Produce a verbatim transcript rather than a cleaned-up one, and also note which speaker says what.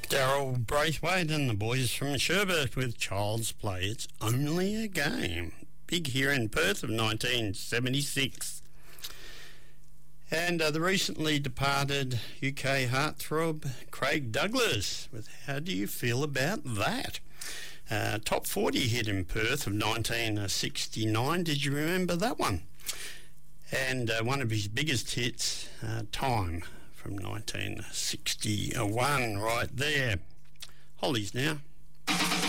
Speaker 1: Daryl Braithwaite and the boys from Sherbert with Child's Play. It's only a game. Big here in Perth of nineteen seventy-six. And uh, the recently departed U K heartthrob Craig Douglas with How Do You Feel About That? Uh, top forty hit in Perth of nineteen sixty-nine. Did you remember that one? And uh, one of his biggest hits, uh, Time, from nineteen sixty-one, right there. Hollies now.